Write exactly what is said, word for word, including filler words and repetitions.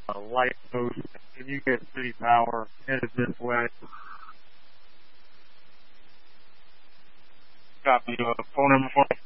uh, light post. Can you get city power headed this way? Copy. Uh, phone number for